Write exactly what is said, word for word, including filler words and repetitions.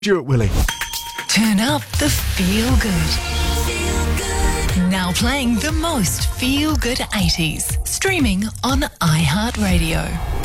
Stuart Willie. Turn up the feel good. Now playing the most feel good eighties. Streaming on iHeartRadio.